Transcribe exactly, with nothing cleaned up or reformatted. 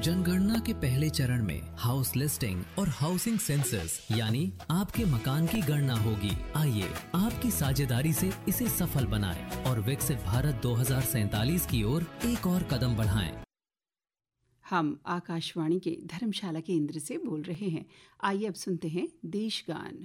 जनगणना के पहले चरण में हाउस लिस्टिंग और हाउसिंग सेंसस यानी आपके मकान की गणना होगी। आइए आपकी साझेदारी से इसे सफल बनाएं और विकसित भारत दो हज़ार सैंतालीस की ओर एक और कदम बढ़ाएं। हम आकाशवाणी के धर्मशाला केंद्र से बोल रहे हैं। आइए अब सुनते हैं देश गान।